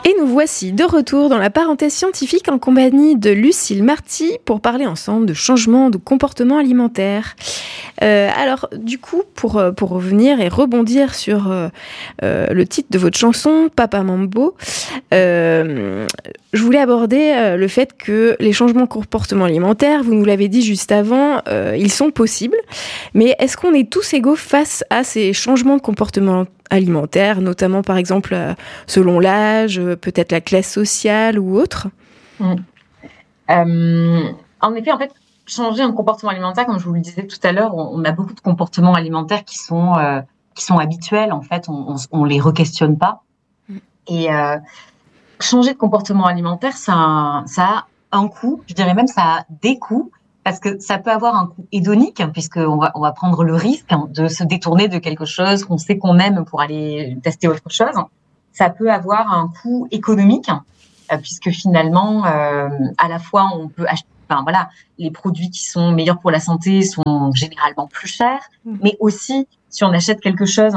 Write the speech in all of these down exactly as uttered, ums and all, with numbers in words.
Et nous voici de retour dans la parenthèse scientifique en compagnie de Lucille Marty pour parler ensemble de changement de comportement alimentaire. Euh, alors, du coup, pour, pour revenir et rebondir sur euh, euh, le titre de votre chanson, Papa Mambo, euh, je voulais aborder euh, le fait que les changements de comportement alimentaire, vous nous l'avez dit juste avant, euh, ils sont possibles. Mais est-ce qu'on est tous égaux face à ces changements de comportement alimentaire, notamment par exemple euh, selon l'âge, euh, peut-être la classe sociale ou autre? Mmh. Euh, en effet, en fait, changer un comportement alimentaire, comme je vous le disais tout à l'heure, on, on a beaucoup de comportements alimentaires qui sont euh, qui sont habituels. En fait, on, on, on les re-questionne pas. Mmh. Et euh, changer de comportement alimentaire, ça a, ça a un coût. Je dirais même ça a des coûts. Parce que ça peut avoir un coût hédonique, hein, puisqu'on va, on va prendre le risque hein, de se détourner de quelque chose qu'on sait qu'on aime pour aller tester autre chose. Ça peut avoir un coût économique, euh, puisque finalement, euh, à la fois, on peut acheter, enfin voilà, les produits qui sont meilleurs pour la santé sont généralement plus chers, mmh. mais aussi, si on achète quelque chose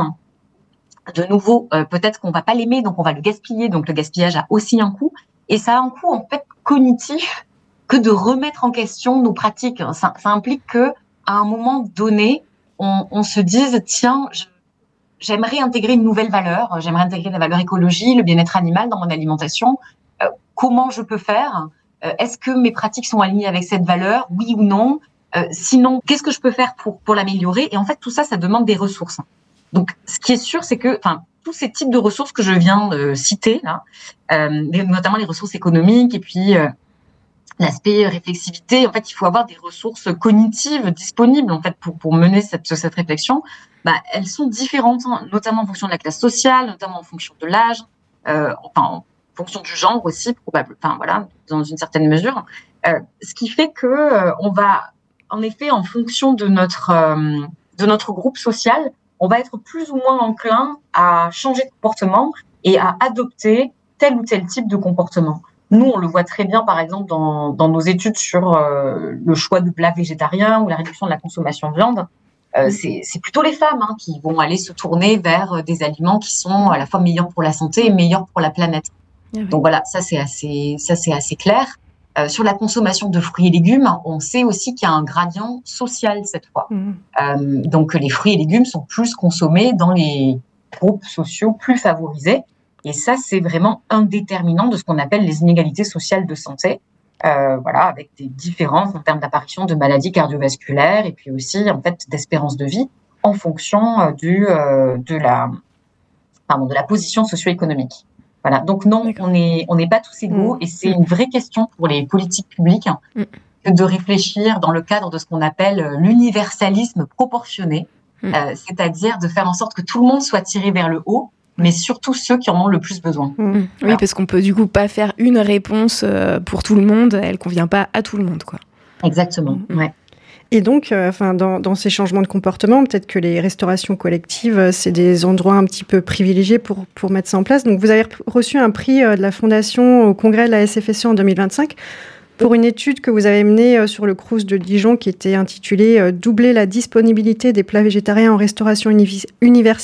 de nouveau, euh, peut-être qu'on va pas l'aimer, donc on va le gaspiller. Donc le gaspillage a aussi un coût, et ça a un coût en fait cognitif, que de remettre en question nos pratiques. Ça, ça implique que, à un moment donné, on, on se dise, tiens, je, j'aimerais intégrer une nouvelle valeur, j'aimerais intégrer la valeur écologie, le bien-être animal dans mon alimentation. Euh, comment je peux faire? euh, Est-ce que mes pratiques sont alignées avec cette valeur? Oui ou non? euh, Sinon, qu'est-ce que je peux faire pour, pour l'améliorer? Et en fait, tout ça, ça demande des ressources. Donc, ce qui est sûr, c'est que, enfin, tous ces types de ressources que je viens de citer, là, euh, notamment les ressources économiques et puis euh, l'aspect réflexivité, en fait, il faut avoir des ressources cognitives disponibles en fait pour pour mener cette cette réflexion. Bah, elles sont différentes, notamment en fonction de la classe sociale, notamment en fonction de l'âge, euh, enfin en fonction du genre aussi, probable. Enfin voilà, dans une certaine mesure. Euh, ce qui fait que euh, on va, en effet, en fonction de notre euh, de notre groupe social, on va être plus ou moins enclin à changer de comportement et à adopter tel ou tel type de comportement. Nous, on le voit très bien, par exemple, dans, dans nos études sur euh, le choix de plats végétariens ou la réduction de la consommation de viande. Euh, c'est, c'est plutôt les femmes hein, qui vont aller se tourner vers des aliments qui sont à la fois meilleurs pour la santé et meilleurs pour la planète. Ah oui. Donc voilà, ça c'est assez, ça c'est assez clair. Euh, sur la consommation de fruits et légumes, on sait aussi qu'il y a un gradient social cette fois. Mmh. Euh, donc les fruits et légumes sont plus consommés dans les groupes sociaux plus favorisés. Et ça, c'est vraiment un déterminant de ce qu'on appelle les inégalités sociales de santé, euh, voilà, avec des différences en termes d'apparition de maladies cardiovasculaires et puis aussi en fait d'espérance de vie en fonction euh, du euh, de la pardon de la position socio-économique. Voilà. Donc non, D'accord. on est on n'est pas tous égaux mmh. et c'est mmh. une vraie question pour les politiques publiques mmh. que de réfléchir dans le cadre de ce qu'on appelle l'universalisme proportionné, mmh. euh, c'est-à-dire de faire en sorte que tout le monde soit tiré vers le haut, mais surtout ceux qui en ont le plus besoin. Mmh. Voilà. Oui, parce qu'on peut du coup pas faire une réponse pour tout le monde, elle convient pas à tout le monde, quoi. Exactement, mmh. ouais. Et donc, euh, enfin, dans, dans ces changements de comportement, peut-être que les restaurations collectives, c'est des endroits un petit peu privilégiés pour, pour mettre ça en place. Donc, vous avez reçu un prix de la Fondation au congrès de la S F S E en deux mille vingt-cinq pour une étude que vous avez menée sur le Crous de Dijon qui était intitulée « Doubler la disponibilité des plats végétariens en restauration uni- universitaire ».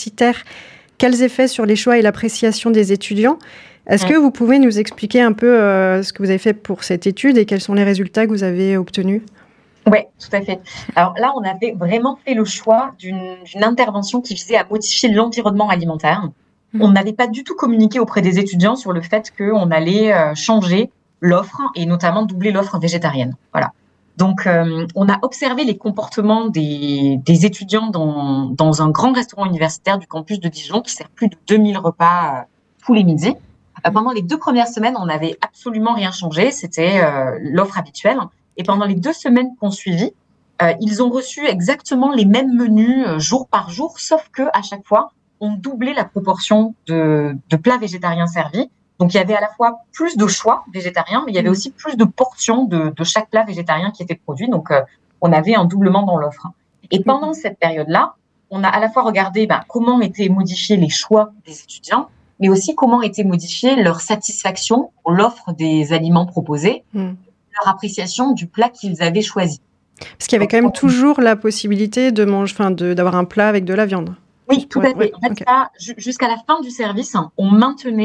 Quels effets sur les choix et l'appréciation des étudiants? Est-ce que vous pouvez nous expliquer un peu euh, ce que vous avez fait pour cette étude et quels sont les résultats que vous avez obtenus? Oui, tout à fait. Alors là, on avait vraiment fait le choix d'une, d'une intervention qui visait à modifier l'environnement alimentaire. Mmh. On n'avait pas du tout communiqué auprès des étudiants sur le fait qu'on allait euh, changer l'offre et notamment doubler l'offre végétarienne. Voilà. Donc, euh, on a observé les comportements des, des étudiants dans, dans un grand restaurant universitaire du campus de Dijon qui sert plus de deux mille repas euh, tous les midis. Euh, pendant les deux premières semaines, on n'avait absolument rien changé. C'était euh, l'offre habituelle. Et pendant les deux semaines qu'on suivit, euh, ils ont reçu exactement les mêmes menus euh, jour par jour, sauf que à chaque fois, on doublait la proportion de, de plats végétariens servis. Donc, il y avait à la fois plus de choix végétariens, mais il y avait aussi plus de portions de, de chaque plat végétarien qui était produit. Donc, euh, on avait un doublement dans l'offre. Et pendant cette période-là, on a à la fois regardé ben, comment étaient modifiés les choix des étudiants, mais aussi comment était modifiée leur satisfaction pour l'offre des aliments proposés, mmh. leur appréciation du plat qu'ils avaient choisi. Parce qu'il y avait quand même toujours la possibilité de manger, enfin, de, d'avoir un plat avec de la viande. Oui, tout à fait. Ouais, en fait, okay. ça, jusqu'à la fin du service, on maintenait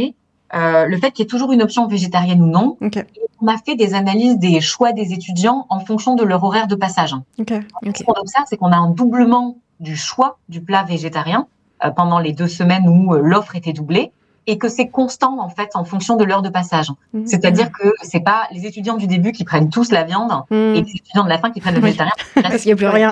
euh, le fait qu'il y ait toujours une option végétarienne ou non. Okay. Et on a fait des analyses des choix des étudiants en fonction de leur horaire de passage. Okay. Okay. Ce qu'on observe, c'est qu'on a un doublement du choix du plat végétarien euh, pendant les deux semaines où euh, l'offre était doublée, et que c'est constant en fait en fonction de l'heure de passage. Mmh. C'est-à-dire que c'est pas les étudiants du début qui prennent tous la viande mmh. et les étudiants de la fin qui prennent le oui. végétarien. Parce qu'il n'y a plus rien.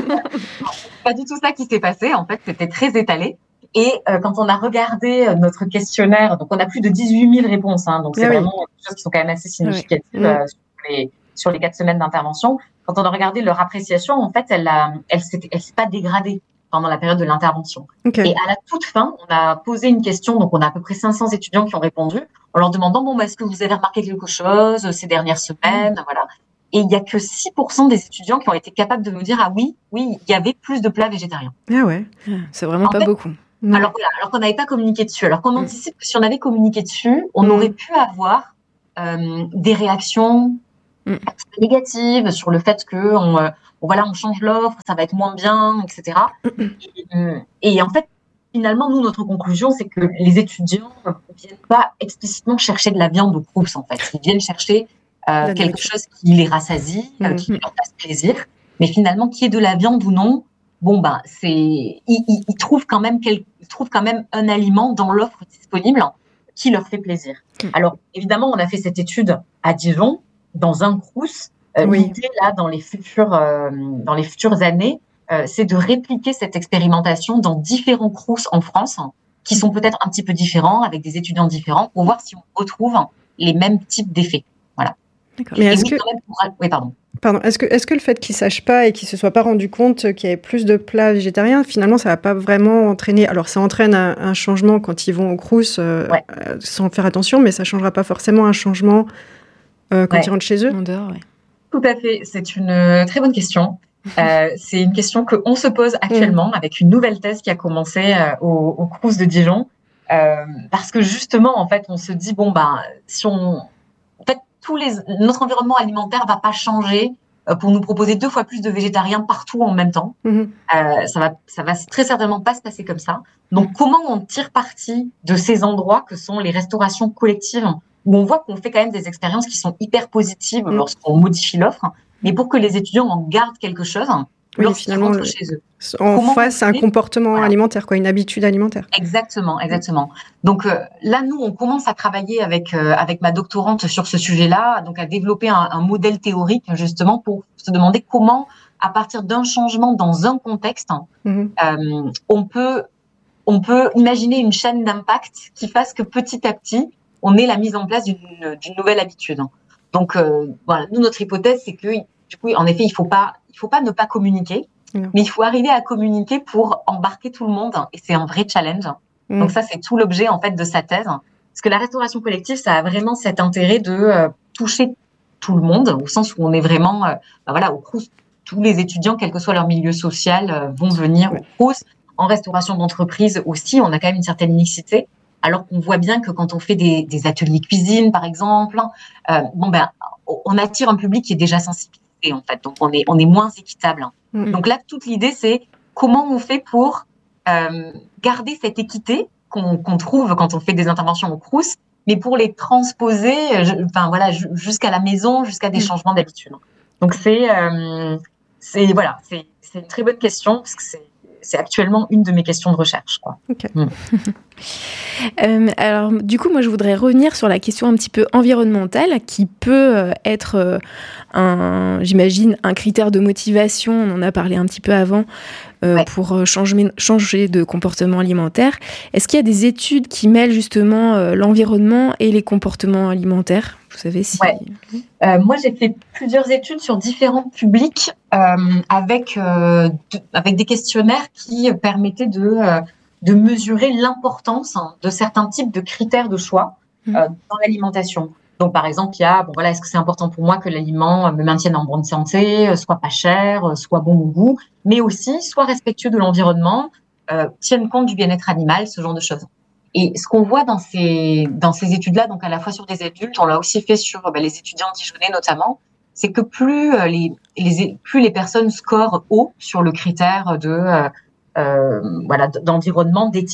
Pas du tout ça qui s'est passé. En fait, c'était très étalé. Et euh, quand on a regardé notre questionnaire, donc on a plus de dix-huit mille réponses, hein, donc c'est ah vraiment oui. des choses qui sont quand même assez significatives oui. euh, sur, les, sur les quatre semaines d'intervention. Quand on a regardé leur appréciation, en fait, elle a, elle s'est, elle s'est pas dégradée pendant la période de l'intervention. Okay. Et à la toute fin, on a posé une question, donc on a à peu près cinq cents étudiants qui ont répondu, en leur demandant, bon, bah, est-ce que vous avez remarqué quelque chose ces dernières semaines, mmh. voilà. Et il y a que six pour cent des étudiants qui ont été capables de nous dire, ah oui, oui, il y avait plus de plats végétariens. Ah ouais, c'est vraiment en pas fait, beaucoup. Non. Alors voilà, alors qu'on n'avait pas communiqué dessus. Alors qu'on mmh. anticipe que si on avait communiqué dessus, on mmh. aurait pu avoir euh, des réactions mmh. négatives sur le fait que on, euh, on, voilà, on change l'offre, ça va être moins bien, et cetera. Mmh. Et, et en fait, finalement, nous, notre conclusion, c'est que les étudiants ne viennent pas explicitement chercher de la viande au Crous, en fait. Ils viennent chercher euh, quelque chose qui les rassasie, mmh. euh, qui leur fasse plaisir. Mais finalement, qu'il y ait de la viande ou non, bon, ben, c'est, ils, ils, ils trouvent quand même quel, ils trouvent quand même un aliment dans l'offre disponible qui leur fait plaisir. Mmh. Alors, évidemment, on a fait cette étude à Dijon, dans un Crous. Euh, oui. L'idée, là, dans les futures, euh, dans les futures années, euh, c'est de répliquer cette expérimentation dans différents Crous en France, hein, qui sont peut-être un petit peu différents, avec des étudiants différents, pour voir si on retrouve les mêmes types d'effets. Voilà. D'accord. Mais est-ce oui, que... quand même pour... Oui, pardon. Pardon, est-ce que, est-ce que le fait qu'ils ne sachent pas et qu'ils ne se soient pas rendus compte qu'il y avait plus de plats végétariens, finalement, ça ne va pas vraiment entraîner... Alors, ça entraîne un, un changement quand ils vont au Crous, euh, ouais. euh, sans faire attention, mais ça ne changera pas forcément un changement euh, quand ouais. ils rentrent chez eux. En dehors, ouais. Tout à fait. C'est une très bonne question. Euh, c'est une question qu'on se pose actuellement mmh. avec une nouvelle thèse qui a commencé euh, au, au Crous de Dijon. Euh, parce que justement, en fait, on se dit, bon, ben, si on... En fait, tous les... notre environnement alimentaire va pas changer euh, pour nous proposer deux fois plus de végétariens partout en même temps. Mmh. Euh, ça va, ça va très certainement pas se passer comme ça. Donc, comment on tire parti de ces endroits que sont les restaurations collectives, où on voit qu'on fait quand même des expériences qui sont hyper positives mmh. lorsqu'on modifie l'offre, mais pour que les étudiants en gardent quelque chose oui, lorsqu'ils rentrent le... chez eux. En face à un comportement voilà. alimentaire, quoi, une habitude alimentaire. Exactement, exactement. Donc euh, là, nous, on commence à travailler avec euh, avec ma doctorante sur ce sujet-là, donc à développer un, un modèle théorique justement pour se demander comment, à partir d'un changement dans un contexte, mmh. euh, on peut on peut imaginer une chaîne d'impact qui fasse que petit à petit, on ait la mise en place d'une, d'une nouvelle habitude. Donc euh, voilà, nous, notre hypothèse, c'est que du coup, en effet, il faut pas il faut pas ne pas communiquer. Mmh. Mais il faut arriver à communiquer pour embarquer tout le monde, et c'est un vrai challenge. Mmh. Donc ça, c'est tout l'objet en fait de sa thèse, parce que la restauration collective, ça a vraiment cet intérêt de euh, toucher tout le monde, au sens où on est vraiment, euh, bah voilà, au Crous, tous les étudiants, quel que soit leur milieu social, euh, vont venir ouais. au Crous. En restauration d'entreprise aussi, on a quand même une certaine mixité, alors qu'on voit bien que quand on fait des, des ateliers cuisine, par exemple, euh, bon ben, on attire un public qui est déjà sensibilisé en fait, donc on est on est moins équitable. Mmh. Donc là, toute l'idée, c'est comment on fait pour euh, garder cette équité qu'on, qu'on trouve quand on fait des interventions au Crous, mais pour les transposer, je, enfin voilà, jusqu'à la maison, jusqu'à des mmh. changements d'habitude. Donc c'est, euh, c'est voilà, c'est, c'est une très bonne question parce que c'est, c'est actuellement une de mes questions de recherche, quoi. Okay. Mmh. euh, alors du coup, moi, je voudrais revenir sur la question un petit peu environnementale, qui peut euh, être euh, un, j'imagine, un critère de motivation. On en a parlé un petit peu avant. Euh, ouais. Pour changer, changer de comportement alimentaire. Est-ce qu'il y a des études qui mêlent justement euh, l'environnement et les comportements alimentaires ? Vous savez si... Ouais. Euh, moi, j'ai fait plusieurs études sur différents publics euh, avec, euh, de, avec des questionnaires qui permettaient de, euh, de mesurer l'importance hein, de certains types de critères de choix mmh. euh, dans l'alimentation. Donc, par exemple, il y a, bon, voilà, est-ce que c'est important pour moi que l'aliment me maintienne en bonne santé, soit pas cher, soit bon au goût, mais aussi soit respectueux de l'environnement, euh, tienne compte du bien-être animal, ce genre de choses. Et ce qu'on voit dans ces dans ces études-là, donc à la fois sur des adultes, on l'a aussi fait sur ben, les étudiants dijonnais notamment, c'est que plus euh, les, les plus les personnes scorent haut sur le critère de euh, euh, voilà d'environnement, d'éthique,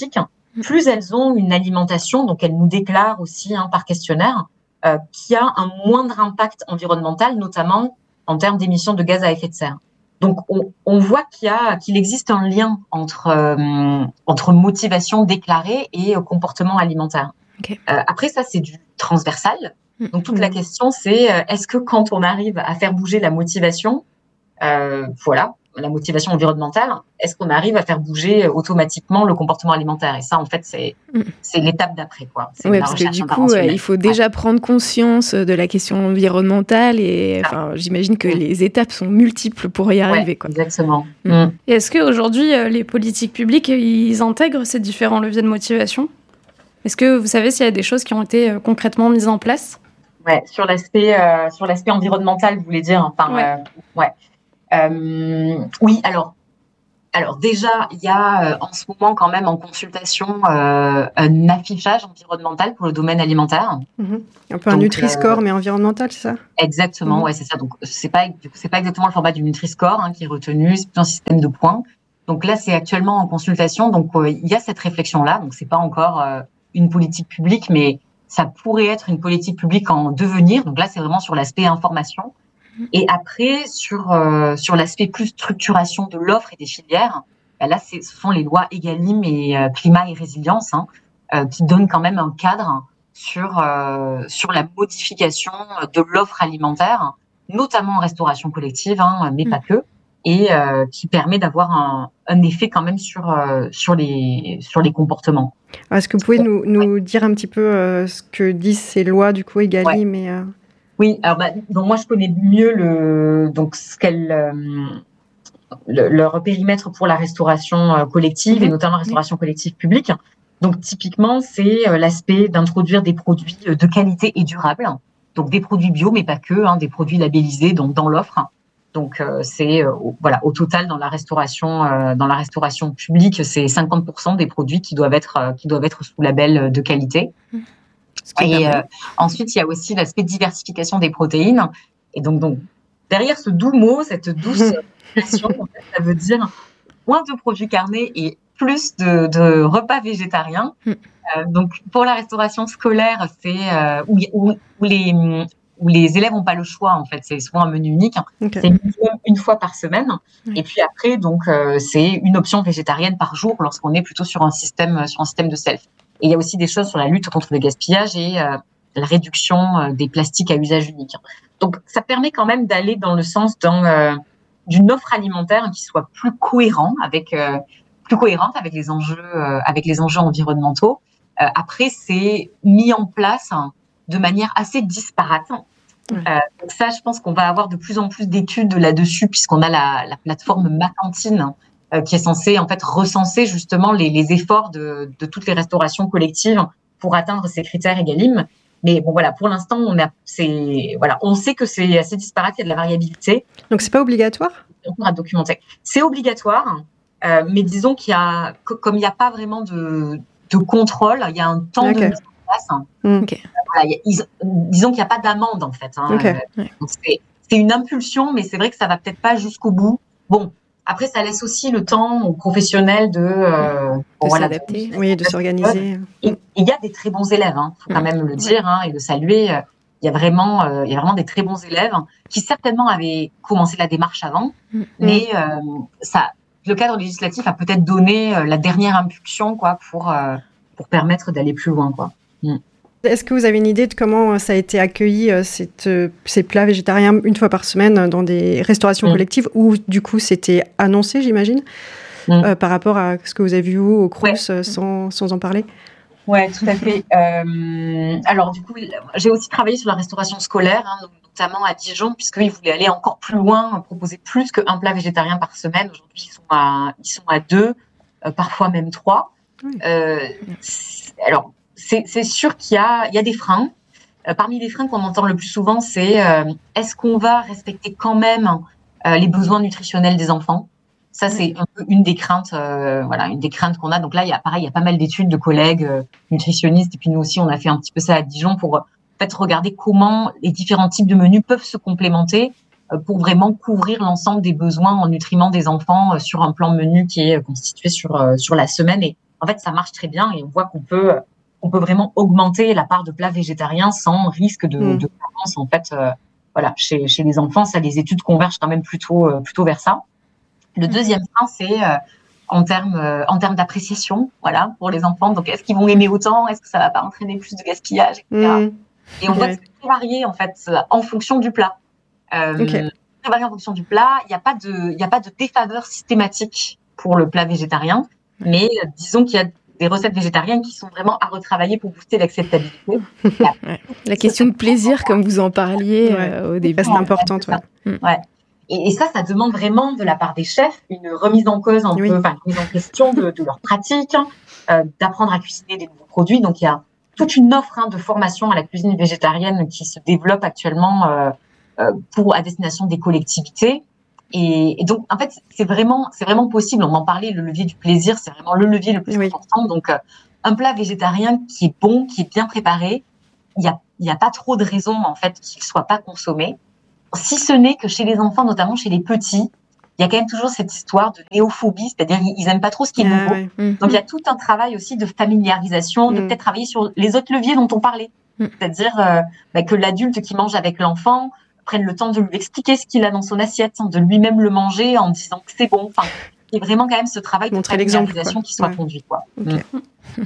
plus elles ont une alimentation, donc elles nous déclarent aussi hein, par questionnaire, euh, qui a un moindre impact environnemental, notamment en termes d'émissions de gaz à effet de serre. Donc, on, on voit qu'il y a, qu'il existe un lien entre, euh, entre motivation déclarée et euh, comportement alimentaire. Okay. Euh, après, ça, c'est du transversal. Donc, toute mmh. la question, c'est euh, est-ce que quand on arrive à faire bouger la motivation, euh, voilà, la motivation environnementale, est-ce qu'on arrive à faire bouger automatiquement le comportement alimentaire? Et ça, en fait, c'est, mmh. c'est l'étape d'après, quoi. C'est oui, parce que du coup, euh, il faut déjà ouais. prendre conscience de la question environnementale et enfin, j'imagine que mmh. les étapes sont multiples pour y arriver, ouais, quoi. Exactement. Mmh. Mmh. Et est-ce qu'aujourd'hui, les politiques publiques, ils intègrent ces différents leviers de motivation? Est-ce que vous savez s'il y a des choses qui ont été euh, concrètement mises en place? Ouais, sur l'aspect, euh, sur l'aspect environnemental, vous voulez dire? Enfin, ouais. Euh, ouais. Euh, oui, alors, alors déjà, il y a euh, en ce moment quand même en consultation euh, un affichage environnemental pour le domaine alimentaire. Mmh. Un peu donc, un Nutri-Score, euh, mais environnemental, c'est ça? Exactement, mmh. ouais, c'est ça. Donc, c'est pas, du coup, c'est pas exactement le format du Nutri-Score hein, qui est retenu, c'est plutôt un système de points. Donc là, c'est actuellement en consultation. Donc, euh, il y a cette réflexion-là. Donc, c'est pas encore euh, une politique publique, mais ça pourrait être une politique publique en devenir. Donc là, c'est vraiment sur l'aspect information. Et après, sur euh, sur l'aspect plus structuration de l'offre et des filières, ben là, c'est, ce sont les lois Egalim et euh, climat et résilience hein, euh, qui donnent quand même un cadre sur euh, sur la modification de l'offre alimentaire, notamment en restauration collective, hein, mais mmh. pas que, et euh, qui permet d'avoir un, un effet quand même sur euh, sur les sur les comportements. Est-ce que vous pouvez nous nous ouais. dire un petit peu euh, ce que disent ces lois du coup Egalim ouais. et euh... Oui, alors bah, donc moi je connais mieux le donc ce qu'elle euh, le, leur périmètre pour la restauration euh, collective mmh. et notamment la restauration mmh. collective publique. Donc typiquement c'est euh, l'aspect d'introduire des produits de qualité et durable. Donc des produits bio mais pas que, hein, des produits labellisés donc dans l'offre. Donc euh, c'est euh, voilà au total dans la restauration euh, dans la restauration publique c'est cinquante pour cent des produits qui doivent être euh, qui doivent être sous label de qualité. Mmh. Et euh, ensuite, il y a aussi l'aspect diversification des protéines. Et donc, donc derrière ce doux mot, cette douce expression, en fait, ça veut dire moins de produits carnés et plus de, de repas végétariens. Mm. Euh, donc, pour la restauration scolaire, c'est euh, où, où, où, les, où les élèves n'ont pas le choix, en fait. C'est souvent un menu unique. Okay. C'est minimum une fois par semaine. Mm. Et puis après, donc, euh, c'est une option végétarienne par jour lorsqu'on est plutôt sur un système, sur un système de self. Et il y a aussi des choses sur la lutte contre le gaspillage et euh, la réduction euh, des plastiques à usage unique. Donc, ça permet quand même d'aller dans le sens d'un, euh, d'une offre alimentaire qui soit plus cohérent avec, euh, plus cohérente avec les enjeux, euh, avec les enjeux environnementaux. Euh, après, c'est mis en place hein, de manière assez disparate. Mmh. Euh, donc ça, je pense qu'on va avoir de plus en plus d'études là-dessus puisqu'on a la, la plateforme Ma Cantine. Euh, qui est censé en fait recenser justement les, les efforts de, de toutes les restaurations collectives pour atteindre ces critères Egalim. Mais bon voilà, pour l'instant on a, c'est voilà, on sait que c'est assez disparate, il y a de la variabilité. Donc c'est pas obligatoire ? On a documenté. C'est obligatoire, euh, mais disons qu'il y a, comme il n'y a pas vraiment de, de contrôle, il y a un temps okay. de mise en place. Mmh. Okay. Voilà, il y a, ils, disons qu'il n'y a pas d'amende en fait. Hein, okay. euh, donc c'est, c'est une impulsion, mais c'est vrai que ça va peut-être pas jusqu'au bout. Bon. Après, ça laisse aussi le temps aux professionnels de, euh, de bon, s'adapter, voilà, de, oui, de s'organiser. Et il y a des très bons élèves, hein, faut quand même le dire hein, et le saluer. Il y a vraiment, euh, il y a vraiment des très bons élèves qui certainement avaient commencé la démarche avant, mmh. mais euh, ça, le cadre législatif a peut-être donné euh, la dernière impulsion, quoi, pour euh, pour permettre d'aller plus loin, quoi. Mmh. Est-ce que vous avez une idée de comment ça a été accueilli, cette, ces plats végétariens une fois par semaine dans des restaurations mmh. collectives où du coup c'était annoncé, j'imagine, mmh. euh, par rapport à ce que vous avez vu vous, au Crous, ouais. sans, sans en parler ? Ouais, tout à fait. euh, alors du coup, j'ai aussi travaillé sur la restauration scolaire, hein, notamment à Dijon, puisqu'ils voulaient aller encore plus loin, proposer plus qu'un plat végétarien par semaine. Aujourd'hui, ils sont à, ils sont à deux, euh, parfois même trois. Oui. Euh, alors, C'est, c'est sûr qu'il y a, il y a des freins. Euh, parmi les freins qu'on entend le plus souvent, c'est euh, est-ce qu'on va respecter quand même euh, les besoins nutritionnels des enfants ? Ça, c'est un peu une des craintes, euh, voilà, une des craintes qu'on a. Donc là, il y a pareil, il y a pas mal d'études de collègues euh, nutritionnistes. Et puis nous aussi, on a fait un petit peu ça à Dijon pour en fait regarder comment les différents types de menus peuvent se complémenter euh, pour vraiment couvrir l'ensemble des besoins en nutriments des enfants euh, sur un plan menu qui est constitué sur euh, sur la semaine. Et en fait, ça marche très bien et on voit qu'on peut, on peut vraiment augmenter la part de plats végétariens sans risque de, mmh. de carence. En fait, euh, voilà, chez, chez les enfants, ça, les études convergent quand même plutôt, euh, plutôt vers ça. Le mmh. deuxième point, c'est euh, en termes, euh, en termes d'appréciation, voilà, pour les enfants. Donc, est-ce qu'ils vont aimer autant? Est-ce que ça va pas entraîner plus de gaspillage, et cetera. Mmh. Et on voit ouais. que c'est très varié, en fait, en fonction du plat. Euh, okay. Très varié en fonction du plat. Il n'y a pas de, il n'y a pas de défaveur systématique pour le plat végétarien. Mais euh, disons qu'il y a des recettes végétariennes qui sont vraiment à retravailler pour booster l'acceptabilité. La, ouais. La question de plaisir, comme vous en parliez ouais. euh, au début, c'est importante. Ouais. Ouais. Ouais. Et, et ça, ça demande vraiment de la part des chefs une remise en cause, un oui. peu, enfin une remise en question de, de leur pratique, euh, d'apprendre à cuisiner des nouveaux produits. Donc il y a toute une offre hein, de formation à la cuisine végétarienne qui se développe actuellement euh, euh, pour à destination des collectivités. Et, et donc, en fait, c'est vraiment, c'est vraiment possible. On en parlait, le levier du plaisir, c'est vraiment le levier le plus oui. important. Donc, euh, un plat végétarien qui est bon, qui est bien préparé, il y a, il y a pas trop de raisons, en fait, qu'il soit pas consommé. Si ce n'est que chez les enfants, notamment chez les petits, il y a quand même toujours cette histoire de néophobie, c'est-à-dire ils aiment pas trop ce qui est ah, nouveau. Ouais. Mmh. Donc, il y a tout un travail aussi de familiarisation, de mmh. peut-être travailler sur les autres leviers dont on parlait. Mmh. C'est-à-dire euh, bah, que l'adulte qui mange avec l'enfant prenne le temps de lui expliquer ce qu'il a dans son assiette, de lui-même le manger en disant que c'est bon. Enfin, il y a vraiment quand même ce travail Montrer de familiarisation qui soit ouais. conduit. Quoi. Okay. Mmh.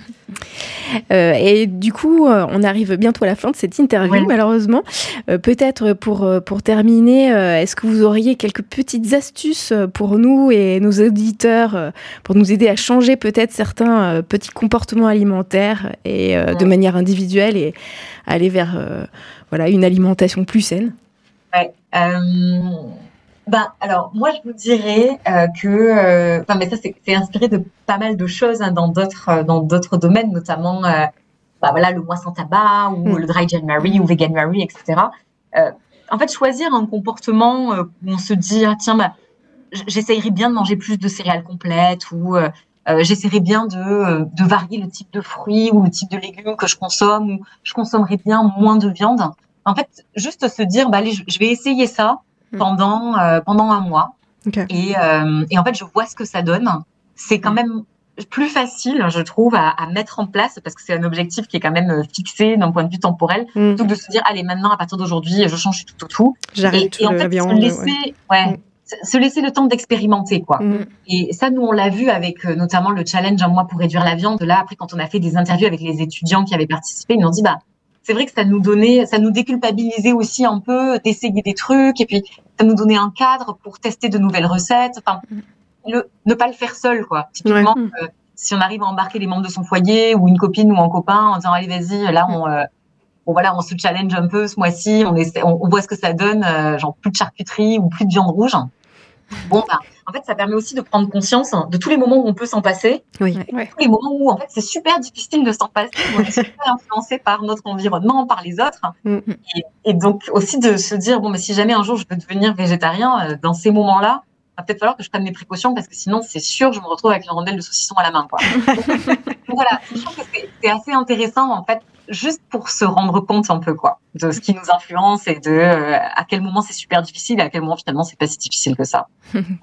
Euh, et du coup, euh, on arrive bientôt à la fin de cette interview, oui. malheureusement. Euh, peut-être pour, pour terminer, euh, est-ce que vous auriez quelques petites astuces pour nous et nos auditeurs, euh, pour nous aider à changer peut-être certains euh, petits comportements alimentaires et euh, ouais. de manière individuelle et aller vers euh, voilà, une alimentation plus saine? Ouais. Euh, ben, alors, moi, je vous dirais euh, que, enfin, euh, mais ça, c'est, c'est inspiré de pas mal de choses hein, dans d'autres, euh, dans d'autres domaines, notamment, euh, bah voilà, le mois sans tabac ou mmh. le dry January ou veganuary, et cetera. Euh, en fait, choisir un comportement euh, où on se dit, ah, tiens, bah, j'essayerais bien de manger plus de céréales complètes ou euh, euh, j'essaierais bien de, euh, de varier le type de fruits ou le type de légumes que je consomme ou je consommerais bien moins de viande. En fait, juste se dire, bah, allez, je vais essayer ça pendant, euh, pendant un mois. Okay. Et, euh, et en fait, je vois ce que ça donne. C'est quand même plus facile, je trouve, à, à mettre en place parce que c'est un objectif qui est quand même fixé d'un point de vue temporel. Mm. Plutôt que de se dire, allez, maintenant, à partir d'aujourd'hui, je change tout, tout, tout. J'arrête et, et en fait, viande, se laisser, ouais. ouais mm. se laisser le temps d'expérimenter, quoi. Mm. Et ça, nous, on l'a vu avec euh, notamment le challenge un mois pour réduire la viande. Là, après, quand on a fait des interviews avec les étudiants qui avaient participé, ils nous ont dit, bah, c'est vrai que ça nous donnait, ça nous déculpabilisait aussi un peu d'essayer des trucs et puis ça nous donnait un cadre pour tester de nouvelles recettes. Enfin, le, ne pas le faire seul, quoi. Typiquement, ouais. euh, si on arrive à embarquer les membres de son foyer ou une copine ou un copain en disant allez vas-y, là on, euh, bon voilà, on se challenge un peu ce mois-ci, on essaie, on, on voit ce que ça donne, euh, genre plus de charcuterie ou plus de viande rouge. Bon, bah, en fait, ça permet aussi de prendre conscience de tous les moments où on peut s'en passer. Oui. Ouais. Tous les moments où, en fait, c'est super difficile de s'en passer. On est super influencé par notre environnement, par les autres. Mm. Et, et donc, aussi de se dire, bon, mais si jamais un jour je veux devenir végétarien, euh, dans ces moments-là, il va peut-être falloir que je prenne mes précautions parce que sinon, c'est sûr, je me retrouve avec une rondelle de saucisson à la main, quoi. Donc, voilà, je trouve que c'est, c'est assez intéressant, en fait, juste pour se rendre compte un peu, quoi, de ce qui nous influence et de euh, à quel moment c'est super difficile et à quel moment finalement c'est pas si difficile que ça.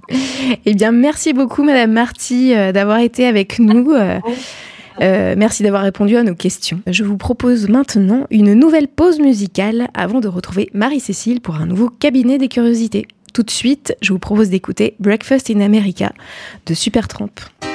Eh bien, merci beaucoup, Madame Marty, euh, d'avoir été avec nous. Euh, euh, merci d'avoir répondu à nos questions. Je vous propose maintenant une nouvelle pause musicale avant de retrouver Marie-Cécile pour un nouveau cabinet des curiosités. Tout de suite, je vous propose d'écouter Breakfast in America de Supertramp.